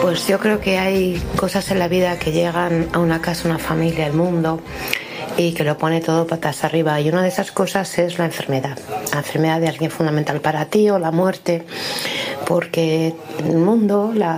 Pues yo creo que hay cosas en la vida que llegan a una casa, una familia, al mundo y que lo pone todo patas arriba. Y una de esas cosas es la enfermedad de alguien fundamental para ti o la muerte, porque en el mundo